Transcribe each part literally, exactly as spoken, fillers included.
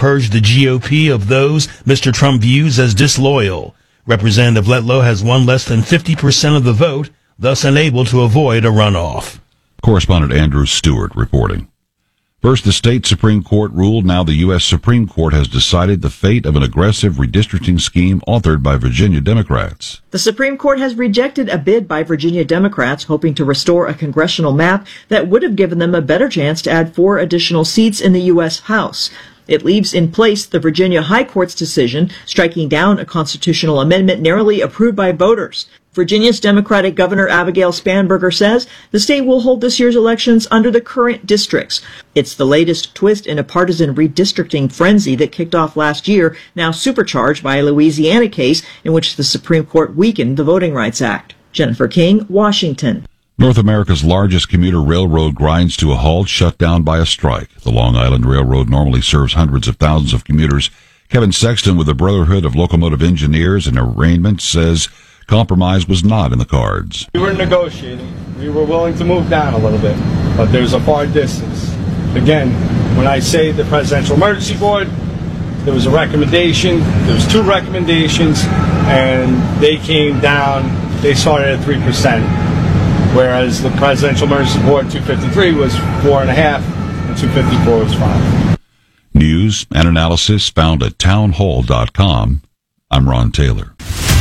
purge the G O P of those Mister Trump views as disloyal. Representative Letlow has won less than fifty percent of the vote, thus unable to avoid a runoff. Correspondent Andrew Stewart reporting. First, the state Supreme Court ruled. Now the U S Supreme Court has decided the fate of an aggressive redistricting scheme authored by Virginia Democrats. The Supreme Court has rejected a bid by Virginia Democrats hoping to restore a congressional map that would have given them a better chance to add four additional seats in the U S House. It leaves in place the Virginia High Court's decision striking down a constitutional amendment narrowly approved by voters. Virginia's Democratic Governor Abigail Spanberger says the state will hold this year's elections under the current districts. It's the latest twist in a partisan redistricting frenzy that kicked off last year, now supercharged by a Louisiana case in which the Supreme Court weakened the Voting Rights Act. Jennifer King, Washington. North America's largest commuter railroad grinds to a halt, shut down by a strike. The Long Island Railroad normally serves hundreds of thousands of commuters. Kevin Sexton with the Brotherhood of Locomotive Engineers and Arraignment says compromise was not in the cards. We were negotiating. We were willing to move down a little bit, but there's a far distance. Again, when I say the Presidential Emergency Board, there was a recommendation, there was two recommendations, and they came down, they started at three percent, whereas the Presidential Emergency Board two fifty-three was four point five, and two fifty-four was five. News and analysis found at townhall dot com. I'm Ron Taylor.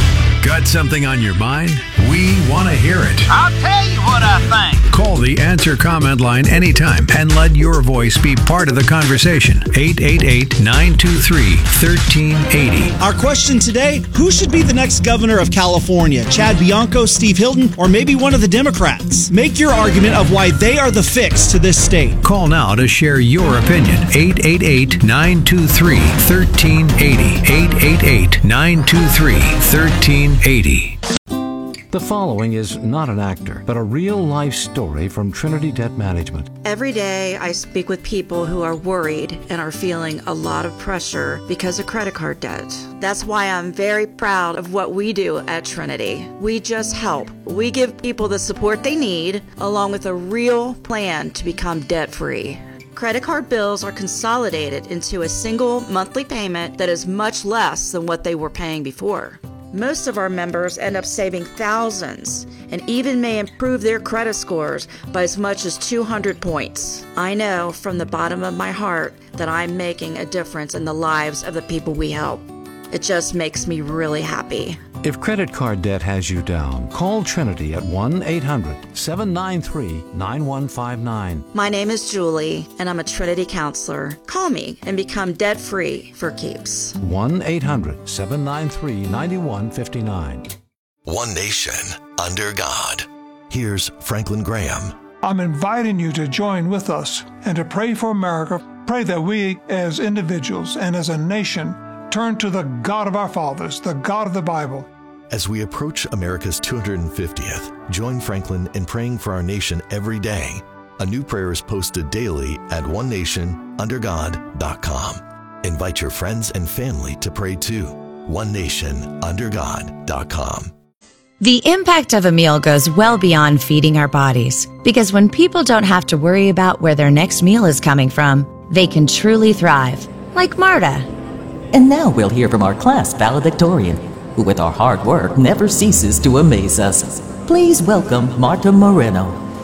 Got something on your mind? We want to hear it. I'll tell you what I think. Call the Answer Comment line anytime and let your voice be part of the conversation. eight eight eight, nine two three, one three eight zero. Our question today, who should be the next governor of California? Chad Bianco, Steve Hilton, or maybe one of the Democrats? Make your argument of why they are the fix to this state. Call now to share your opinion. eight eight eight, nine two three, one three eight zero. eight eight eight, nine two three, one three eight zero. The following is not an actor, but a real-life story from Trinity Debt Management. Every day I speak with people who are worried and are feeling a lot of pressure because of credit card debt. That's why I'm very proud of what we do at Trinity. We just help. We give people the support they need, along with a real plan to become debt-free. Credit card bills are consolidated into a single monthly payment that is much less than what they were paying before. Most of our members end up saving thousands and even may improve their credit scores by as much as two hundred points. I know from the bottom of my heart that I'm making a difference in the lives of the people we help. It just makes me really happy. If credit card debt has you down, call Trinity at one eight hundred, seven nine three, nine one five nine. My name is Julie, and I'm a Trinity counselor. Call me and become debt-free for keeps. one eight hundred, seven nine three, nine one five nine. One nation under God. Here's Franklin Graham. I'm inviting you to join with us and to pray for America. Pray that we as individuals and as a nation turn to the God of our fathers, the God of the Bible. As we approach America's two hundred fiftieth, join Franklin in praying for our nation every day. A new prayer is posted daily at one nation under god dot com. Invite your friends and family to pray too. one nation under god dot com. The impact of a meal goes well beyond feeding our bodies, because when people don't have to worry about where their next meal is coming from, they can truly thrive, like Marta. And now we'll hear from our class valedictorian, who with our hard work never ceases to amaze us. Please welcome Marta Moreno.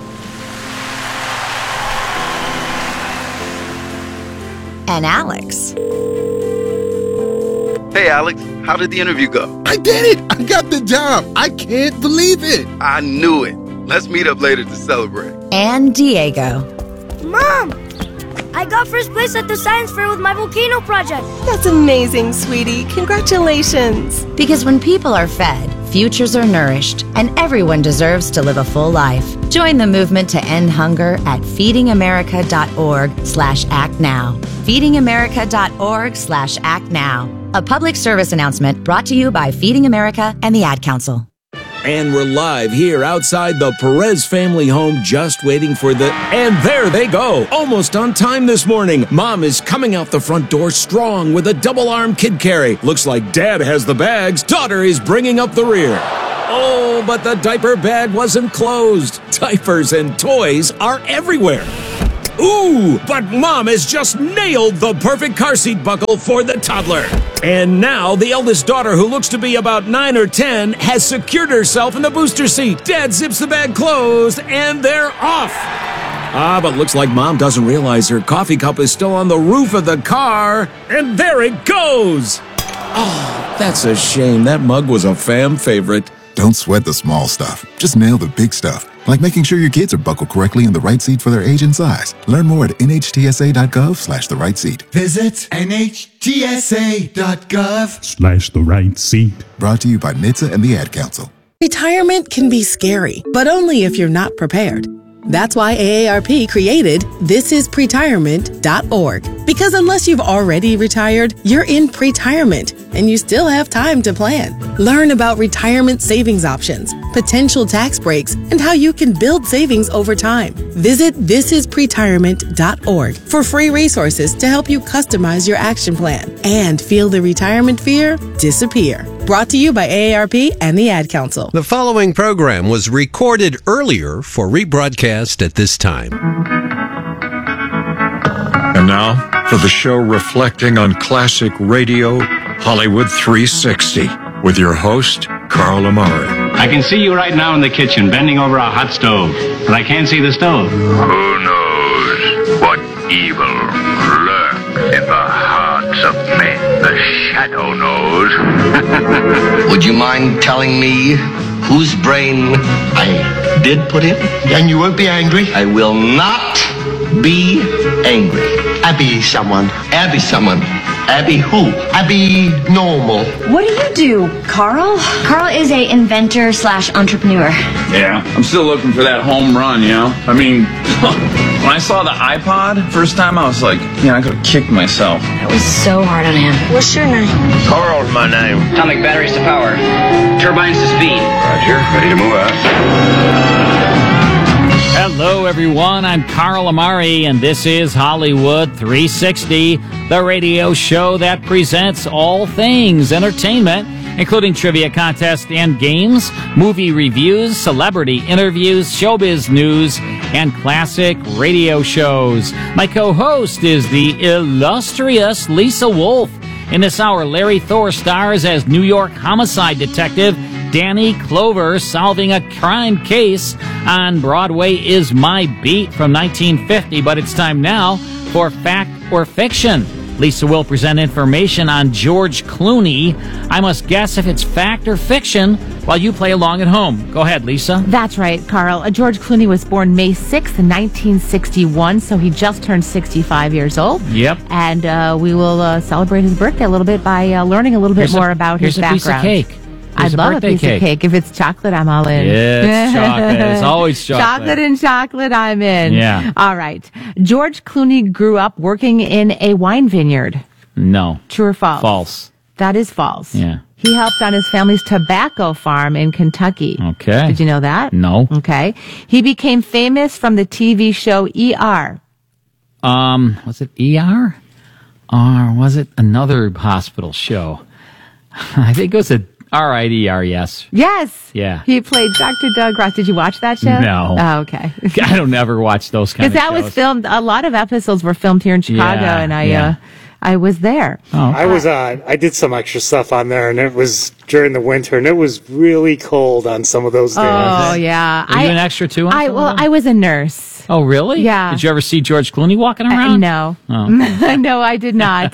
And Alex. Hey Alex, how did the interview go? I did it! I got the job! I can't believe it! I knew it. Let's meet up later to celebrate. And Diego. Mom! I got first place at the science fair with my volcano project. That's amazing, sweetie. Congratulations. Because when people are fed, futures are nourished, and everyone deserves to live a full life. Join the movement to end hunger at feedingamerica.org slash act now. feedingamerica.org slash act now. A public service announcement brought to you by Feeding America and the Ad Council. And we're live here outside the Perez family home, just waiting for the... And there they go! Almost on time this morning. Mom is coming out the front door strong with a double-arm kid carry. Looks like Dad has the bags. Daughter is bringing up the rear. Oh, but the diaper bag wasn't closed. Diapers and toys are everywhere. Ooh, but Mom has just nailed the perfect car seat buckle for the toddler. And now the eldest daughter, who looks to be about nine or ten, has secured herself in the booster seat. Dad zips the bag closed, and they're off. Ah, but looks like Mom doesn't realize her coffee cup is still on the roof of the car. And there it goes. Oh, that's a shame. That mug was a fam favorite. Don't sweat the small stuff. Just nail the big stuff. Like making sure your kids are buckled correctly in the right seat for their age and size. Learn more at nhtsa.gov slash the right seat. Visit nhtsa.gov Slash the right seat. Brought to you by N H T S A and the Ad Council. Retirement can be scary, but only if you're not prepared. That's why A A R P created this is pretirement dot org. Because unless you've already retired, you're in pretirement, and you still have time to plan. Learn about retirement savings options, potential tax breaks, and how you can build savings over time. Visit this is pretirement dot org for free resources to help you customize your action plan and feel the retirement fear disappear. Brought to you by A A R P and the Ad Council. The following program was recorded earlier for rebroadcast at this time. And now for the show reflecting on classic radio, Hollywood three sixty, with your host, Carl Amari. I can see you right now in the kitchen, bending over a hot stove, but I can't see the stove. Who knows what evil lurks in the hearts of men? The shadow knows. Would you mind telling me whose brain I did put in? And you won't be angry? I will not be angry. Abby someone. Abby someone. Abby who? Abby normal. What do you do, Carl? Carl is a inventor slash entrepreneur. Yeah, I'm still looking for that home run, you know? I mean, when I saw the iPod first time, I was like, yeah, I could have kicked myself. It was so hard on him. What's your name? Carl's my name. Atomic batteries to power. Turbines to speed. Roger, ready to move out. Hello, everyone. I'm Carl Amari, and this is Hollywood three sixty, the radio show that presents all things entertainment, including trivia contests and games, movie reviews, celebrity interviews, showbiz news, and classic radio shows. My co-host is the illustrious Lisa Wolf. In this hour, Larry Thor stars as New York homicide detective Danny Clover solving a crime case on Broadway is My Beat from nineteen fifty, but it's time now for Fact or Fiction. Lisa will present information on George Clooney. I must guess if it's fact or fiction while you play along at home. Go ahead, Lisa. That's right, Carl. Uh, George Clooney was born May sixth, nineteen sixty-one, so he just turned sixty-five years old. Yep. And uh, we will uh, celebrate his birthday a little bit by uh, learning a little bit here's more a, about his background. Here's a piece of cake. I'd a love a piece cake. of cake. If it's chocolate, I'm all in. Yeah, it's chocolate. It's always chocolate. Chocolate and chocolate, I'm in. Yeah. All right. George Clooney grew up working in a wine vineyard. No. True or false? False. That is false. Yeah. He helped on his family's tobacco farm in Kentucky. Okay. Did you know that? No. Okay. He became famous from the T V show E R. Um, was it E R? Or was it another hospital show? I think it was a... All right, E R, yes. Yes. Yeah. He played Doctor Doug Ross. Did you watch that show? No. Oh, okay. I don't ever watch those kind of shows. Because that was filmed, a lot of episodes were filmed here in Chicago, Yeah, and I, yeah. uh, I was there. Oh, I was uh, I did some extra stuff on there, and it was during the winter, and it was really cold on some of those days. Oh, yeah. Were you an extra too? on I, some of well, them? I was a nurse. Oh, really? Yeah. Did you ever see George Clooney walking Uh, around? no. Oh. No, I did not.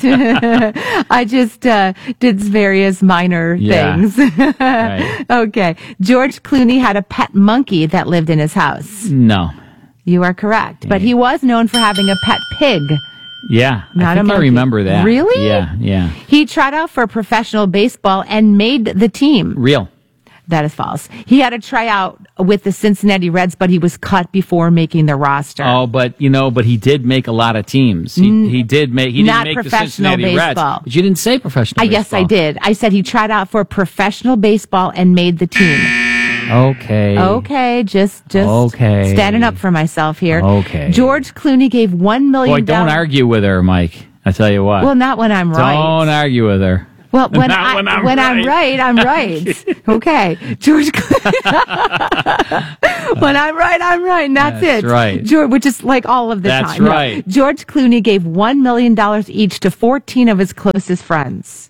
I just uh, did various minor Yeah. things. Right. Okay. George Clooney had a pet monkey that lived in his house. No. You are correct. But he was known for having a pet pig. Yeah. Not I a think I monkey. remember that. Really? Yeah, yeah. He tried out for professional baseball and made the team. Real. That is false. He had a tryout with the Cincinnati Reds, but he was cut before making the roster. Oh, but you know, but he did make a lot of teams. He, Mm, he did make. He not didn't make the professional Cincinnati Reds. baseball. But you didn't say professional. I, baseball. yes, I did. I said he tried out for professional baseball and made the team. Okay. Okay, just just Okay. standing up for myself here. Okay. George Clooney gave one million. Boy, don't argue with her, Mike. I tell you what. Well, not when I'm right. Don't argue with her. Well, when, Not I, when I'm when right. I'm right, I'm right. Okay. George Clooney. When I'm right, I'm right. And that's, That's it. right. George, which is like all of the That's time. No. right. George Clooney gave one million dollars each to fourteen of his closest friends.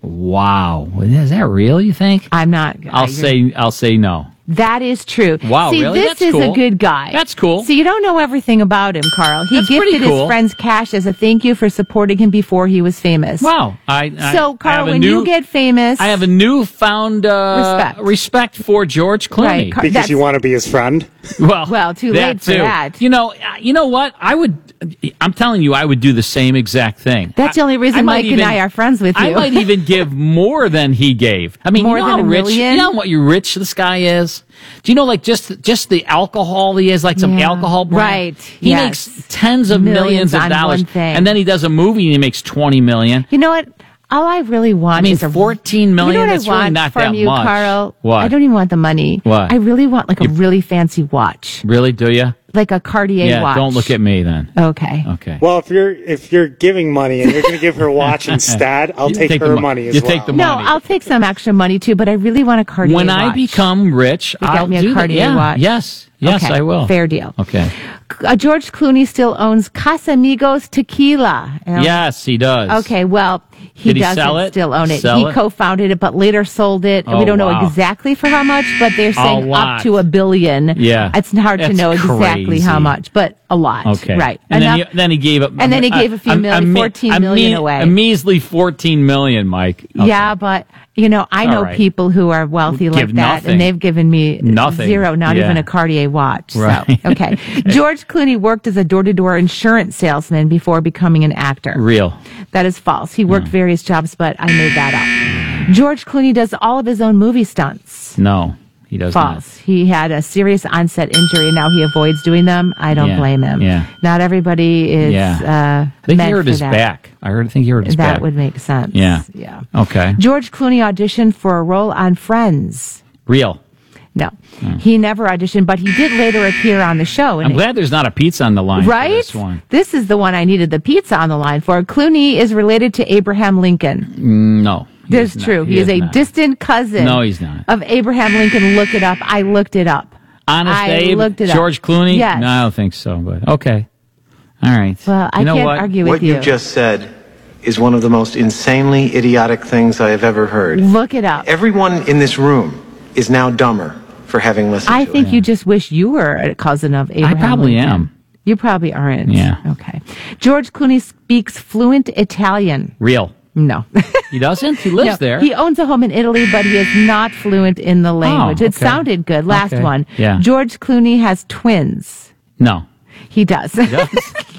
Wow. Is that real, you think? I'm not. I'll say I'll say no. That is true. Wow, See, really? this That's is cool. a good guy. That's cool. See, you don't know everything about him, Carl. He That's pretty gifted cool. his friends cash as a thank you for supporting him before he was famous. Wow. I, I So, I Carl, have a when new- you get famous, I have a newfound uh, Respect. respect for George Clooney. Right, Car- Because that's- you want to be his friend? Well, Well, too that late for too. that. You know, uh, you know what? I would. I'm telling you, I would do the same exact thing. that's the only reason I might Mike even- and I are friends with you. I might even give more than he gave. I mean, More you know than how a rich, million? you know what you rich this guy is. Do you know, like just just the alcohol he has, like some Yeah. alcohol brand? Right, He yes. makes tens of millions, Millions of on dollars, one thing. and then he does a movie and he makes twenty million. You know what? All I really want I mean, is a fourteen million. You know what that's I want really not from that you, much. Carl? What? I don't even want the money. What? I really want like a really fancy watch, Really? Do you? like a Cartier Yeah. watch. Don't look at me then. Okay. Okay. Well, if you're if you're giving money and you're going to give her a watch instead, I'll You take, take the her mo- money as you well. take the No, money. I'll take some extra money too, but I really want a Cartier When watch. I become rich, You got I'll me a do that. Cartier Yeah. watch? Yes. Yes, Okay, I will. fair deal. Okay. Uh, George Clooney still owns Casamigos Tequila. You know? Yes, he does. Okay, well, he Did he doesn't sell it? still own it. Sell he it? co-founded it, but later sold it. Oh, we don't know wow. exactly for how much, but they're saying lot. up to a billion. Yeah. It's hard to That's know exactly crazy. how much, but a lot. Okay. Right. And then Enough- he, then he gave up. And then he gave a few million, me- fourteen a million me- away. A measly fourteen million, Mike. Okay. Yeah, but you know, I All know right. people who are wealthy like Give that, nothing. and they've given me Nothing. zero, not Yeah. even a Cartier watch. Right. So, okay. George Clooney worked as a door-to-door insurance salesman before becoming an actor. Real. That is false. He worked various jobs, but I made that up. George Clooney does all of his own movie stunts. No, he does False. He had a serious onset injury, and now he avoids doing them. I don't Yeah. blame him. Yeah. Not everybody is Yeah. uh, I think meant he hurt for his that. back. I heard. I think he hurt his That back. would make sense. Yeah. Yeah. Okay. George Clooney auditioned for a role on Friends. Real. No, he never auditioned, but he did later appear on the show. And I'm glad there's not a pizza on the line. right? For this one. This is the one I needed the pizza on the line for. Clooney is related to Abraham Lincoln. Mm, No. he That's is not. true. He, is, a not. distant cousin. No, he's not. Of Abraham Lincoln. Look it up. I looked it up. Honest I Abe, looked it up. George Clooney? Yes. No, I don't think so, but okay. All right. Well, I you know can't what? argue with What you. you just said is one of the most insanely idiotic things I have ever heard. Look it up. Everyone in this room is now dumber for having listened I to think it. you just wish you were a cousin of Abraham probably Lincoln. am. You probably aren't. Yeah. Okay. George Clooney speaks fluent Italian. Real. No. He doesn't? He lives No, there. He owns a home in Italy, but he is not fluent in the language. It okay. sounded good. Last Okay. one. Yeah. George Clooney has twins. No. He does. He does?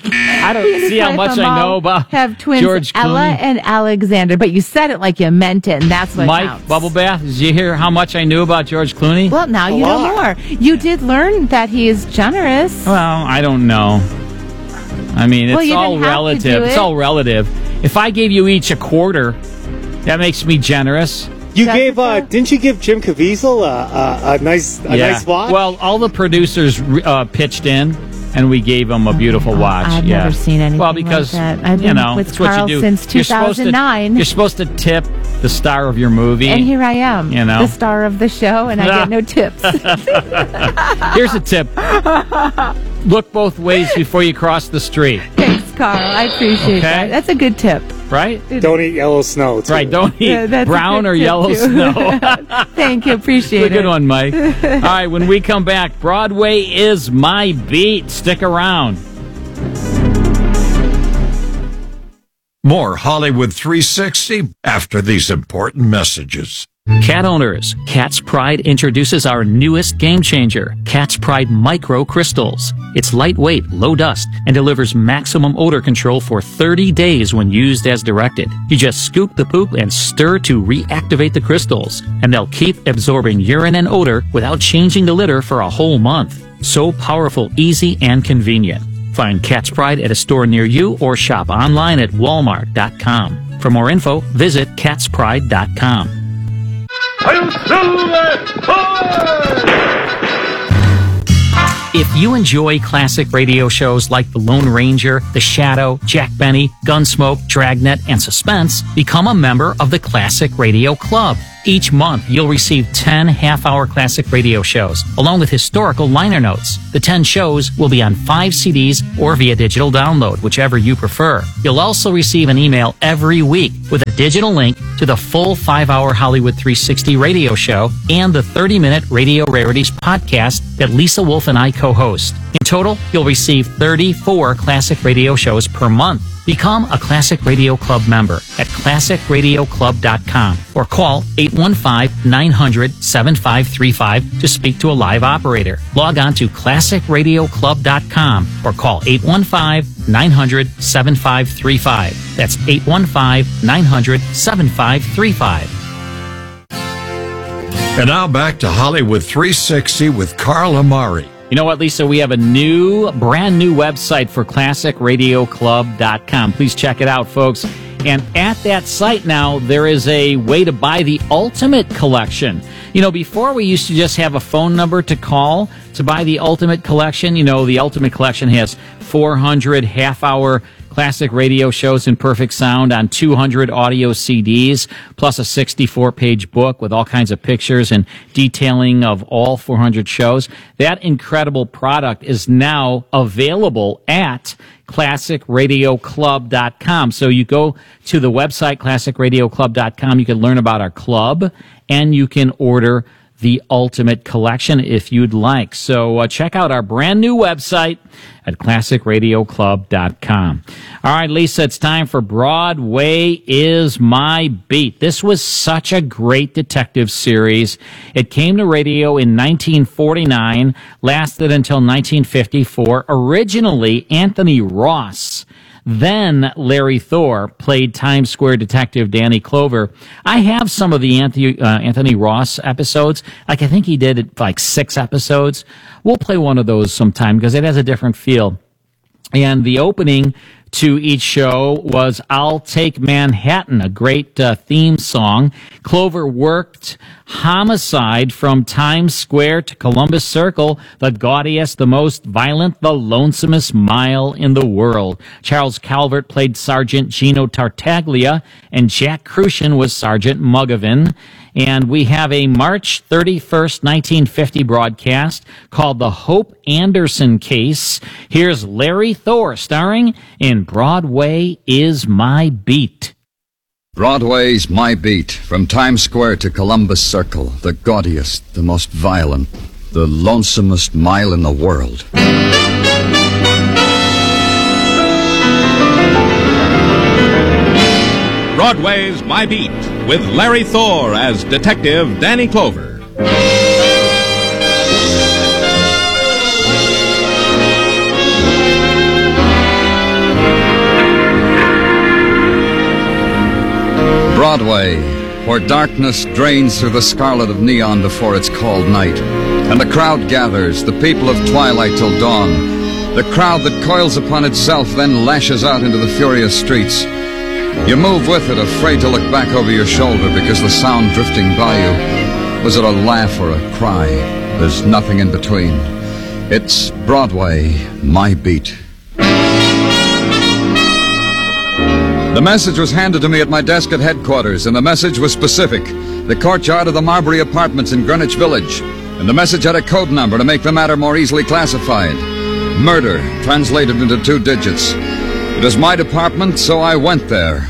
I don't He and his see how wife much I Amal know about have twins, George Ella Clooney. and Alexander. But you said it like you meant it, and that's what Mike, counts. Bubble Bath, did you hear how much I knew about George Clooney? Well, now you know more. You did learn that he is generous. Well, I don't know. I mean, it's Well, you all didn't have to relative. do It's it. all relative. If I gave you each a quarter, that makes me generous. You gave, uh, didn't you give Jim Caviezel a, a, a nice, a yeah. nice watch? Well, all the producers uh, pitched in, and we gave him a beautiful watch. I've yeah. never seen anything Well, because like that. I've you been know, with it's what Carl you do. since You're supposed to- two thousand nine. You're supposed to tip the star of your movie. And here I am, You know. the star of the show, and I get no tips. Here's a tip: look both ways before you cross the street. Thanks, Carl. I appreciate Okay. that. That's a good tip. Right? Don't eat yellow snow. Too. Right. Don't eat Yeah, that's a brown good or tip, yellow too. snow. Thank you. Appreciate It's a good it. one, Mike. All right, when we come back, Broadway is my beat. Stick around. More Hollywood three sixty after these important messages. Cat owners, Cat's Pride introduces our newest game changer, Cat's Pride Micro Crystals. It's lightweight, low dust, and delivers maximum odor control for thirty days when used as directed. You just scoop the poop and stir to reactivate the crystals, and they'll keep absorbing urine and odor without changing the litter for a whole month. So powerful, easy, and convenient. Find Cat's Pride at a store near you or shop online at walmart dot com. For more info, visit cats pride dot com. If you enjoy classic radio shows like The Lone Ranger, The Shadow, Jack Benny, Gunsmoke, Dragnet, and Suspense, become a member of the Classic Radio Club. Each month, you'll receive ten half-hour classic radio shows, along with historical liner notes. The ten shows will be on five C Ds or via digital download, whichever you prefer. You'll also receive an email every week with a digital link to the full five-hour Hollywood three sixty radio show and the thirty-minute Radio Rarities podcast that Lisa Wolf and I co-host. In total, you'll receive thirty-four classic radio shows per month. Become a Classic Radio Club member at classic radio club dot com or call eight one five, nine hundred, seven five three five to speak to a live operator. Log on to classic radio club dot com or call eight one five, nine hundred, seven five three five. That's eight one five, nine hundred, seven five three five. And now back to Hollywood three sixty with Carl Amari. You know what, Lisa? We have a new, brand new website for classic radio club dot com. Please check it out, folks. And at that site now, there is a way to buy the Ultimate Collection. You know, before we used to just have a phone number to call to buy the Ultimate Collection. You know, the Ultimate Collection has four hundred half-hour classic radio shows in perfect sound on two hundred audio C Ds, plus a sixty-four page book with all kinds of pictures and detailing of all four hundred shows. That incredible product is now available at classic radio club dot com. So you go to the website, classic radio club dot com. You can learn about our club, and you can order the Ultimate Collection if you'd like. So uh, check out our brand new website at classic radio club dot com. All right, Lisa, it's time for Broadway is My Beat. This was such a great detective series. It came to radio in nineteen forty-nine, lasted until nineteen fifty-four. Originally, Anthony Ross, then Larry Thor, played Times Square detective Danny Clover. I have some of the Anthony, uh, Anthony Ross episodes. Like, I think he did like six episodes. We'll play one of those sometime because it has a different feel. And the opening to each show was I'll Take Manhattan, a great uh, theme song. Clover worked Homicide from Times Square to Columbus Circle, the gaudiest, the most violent, the lonesomest mile in the world. Charles Calvert played Sergeant Gino Tartaglia, and Jack Crucian was Sergeant Mugavin. And we have a March thirty-first, nineteen fifty broadcast called The Hope Anderson Case. Here's Larry Thor starring in Broadway is My Beat. Broadway's My Beat, from Times Square to Columbus Circle, the gaudiest, the most violent, the lonesomest mile in the world. Broadway's My Beat, with Larry Thor as Detective Danny Clover. Broadway, where darkness drains through the scarlet of neon before it's called night, and the crowd gathers, the people of twilight till dawn, the crowd that coils upon itself then lashes out into the furious streets. You move with it, afraid to look back over your shoulder because the sound drifting by you, was it a laugh or a cry? There's nothing in between. It's Broadway, My Beat. The message was handed to me at my desk at headquarters, and the message was specific. The courtyard of the Marbury Apartments in Greenwich Village. And the message had a code number to make the matter more easily classified. Murder, translated into two digits. It was my department, so I went there.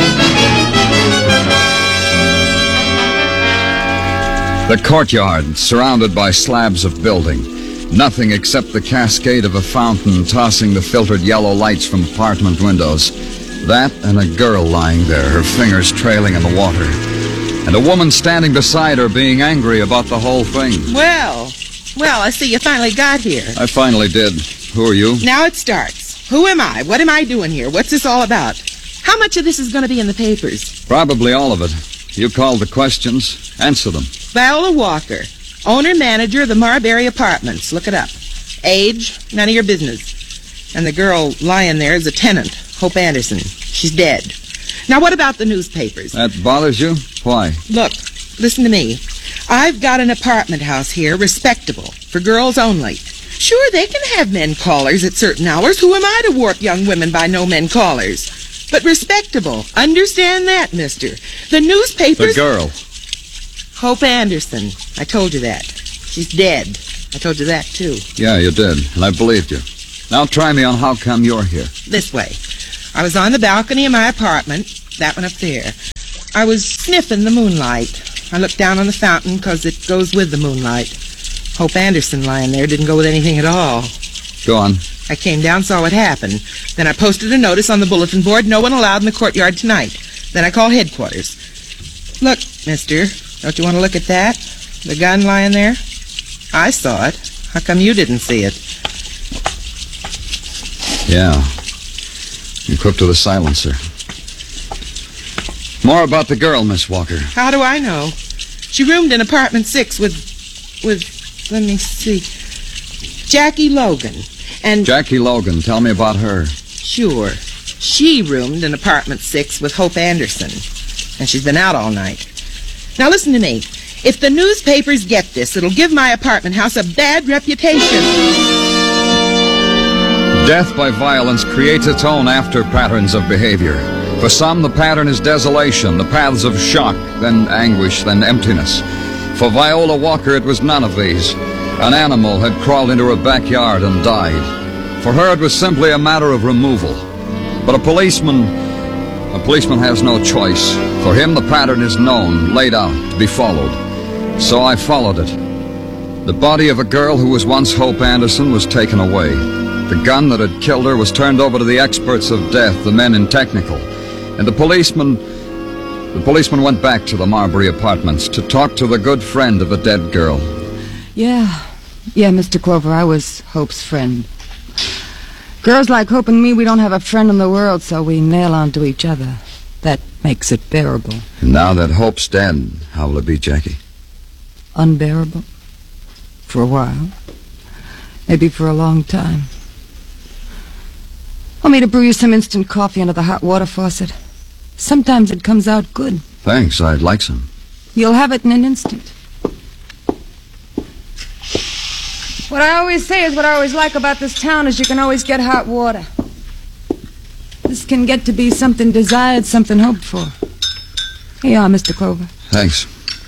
The courtyard, surrounded by slabs of building. Nothing except the cascade of a fountain tossing the filtered yellow lights from apartment windows. That and a girl lying there, her fingers trailing in the water. And a woman standing beside her being angry about the whole thing. Well, well, I see you finally got here. I finally did. Who are you? Now it starts. Who am I? What am I doing here? What's this all about? How much of this is going to be in the papers? Probably all of it. You called the questions. Answer them. Viola Walker, owner-manager of the Marbury Apartments. Look it up. Age, none of your business. And the girl lying there is a tenant, Hope Anderson. She's dead. Now, what about the newspapers? That bothers you? Why? Look, listen to me. I've got an apartment house here, respectable, for girls only. Sure, they can have men callers at certain hours. Who am I to warp young women by no men callers? But respectable. Understand that, mister. The newspapers... The girl. Hope Anderson. I told you that. She's dead. I told you that, too. Yeah, you did, and I believed you. Now try me on how come you're here. This way. I was on the balcony of my apartment, that one up there. I was sniffing the moonlight. I looked down on the fountain because it goes with the moonlight. Hope Anderson lying there didn't go with anything at all. Go on. I came down, saw what happened. Then I posted a notice on the bulletin board, no one allowed in the courtyard tonight. Then I called headquarters. Look, mister, don't you want to look at that? The gun lying there? I saw it. How come you didn't see it? Yeah. Equipped with a silencer. More about the girl, Miss Walker. How do I know? She roomed in apartment six with... with... let me see... Jackie Logan. And... Jackie Logan. Tell me about her. Sure. She roomed in apartment six with Hope Anderson. And she's been out all night. Now listen to me. If the newspapers get this, it'll give my apartment house a bad reputation. Death by violence creates its own after patterns of behavior. For some, the pattern is desolation, the paths of shock, then anguish, then emptiness. For Viola Walker, it was none of these. An animal had crawled into her backyard and died. For her, it was simply a matter of removal. But a policeman, a policeman has no choice. For him, the pattern is known, laid out, to be followed. So I followed it. The body of a girl who was once Hope Anderson was taken away. The gun that had killed her was turned over to the experts of death, the men in technical. And the policeman... The policeman went back to the Marbury apartments to talk to the good friend of the dead girl. Yeah. Yeah, Mister Clover, I was Hope's friend. Girls like Hope and me, we don't have a friend in the world, so we nail onto each other. That makes it bearable. And now that Hope's dead, how will it be, Jackie? Unbearable. For a while. Maybe for a long time. Want me to brew you some instant coffee under the hot water faucet? Sometimes it comes out good. Thanks, I'd like some. You'll have it in an instant. What I always say is what I always like about this town is you can always get hot water. This can get to be something desired, something hoped for. Here you are, Mister Clover. Thanks.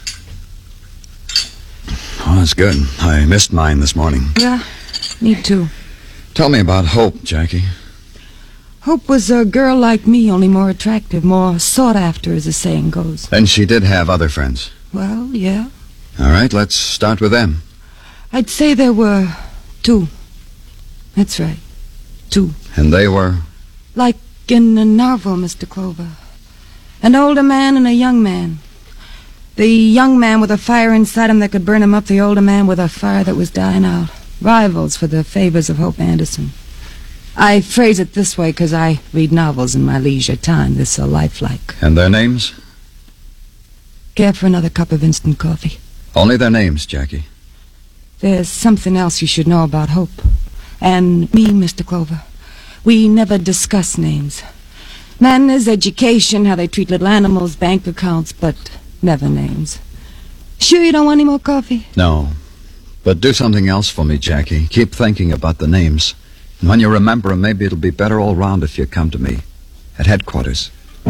Oh, that's good. I missed mine this morning. Yeah, me too. Tell me about Hope, Jackie. Hope was a girl like me, only more attractive, more sought after, as the saying goes. Then she did have other friends. Well, yeah. All right, let's start with them. I'd say there were two. That's right. Two. And they were? Like in a novel, Mister Clover. An older man and a young man. The young man with a fire inside him that could burn him up, the older man with a fire that was dying out. Rivals for the favors of Hope Anderson. I phrase it this way because I read novels in my leisure time. This so lifelike. And their names? Care for another cup of instant coffee? Only their names, Jackie. There's something else you should know about Hope. And me, Mister Clover. We never discuss names. Manners, education, how they treat little animals, bank accounts, but never names. Sure you don't want any more coffee? No. But do something else for me, Jackie. Keep thinking about the names. And when you remember them, maybe it'll be better all round if you come to me at headquarters.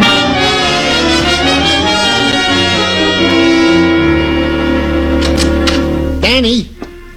Danny?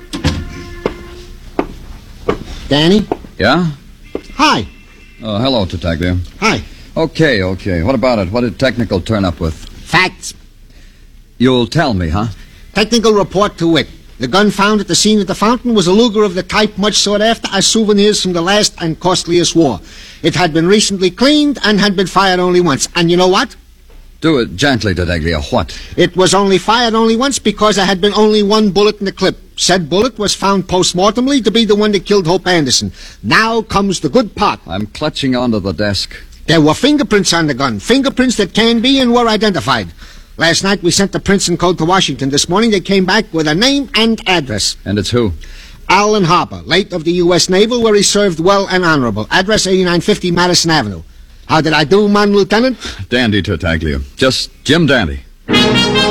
Danny? Yeah? Hi. Oh, hello, Tartaglia. Hi. Okay, okay. What about it? What did Technical turn up with? Facts. You'll tell me, huh? Technical report to wit. The gun found at the scene of the fountain was a Luger of the type much sought after as souvenirs from the last and costliest war. It had been recently cleaned and had been fired only once. And you know what? Do it gently, Tartaglia. What? It was only fired only once because there had been only one bullet in the clip. Said bullet was found post-mortemly to be the one that killed Hope Anderson. Now comes the good part. I'm clutching onto the desk. There were fingerprints on the gun. Fingerprints that can be and were identified. Last night we sent the prints and code to Washington. This morning they came back with a name and address. And it's who? Alan Harper, late of the U S Naval, where he served well and honorable. Address eighty-nine fifty Madison Avenue. How did I do, man, Lieutenant? Dandy, Tartaglia. Just Jim Dandy.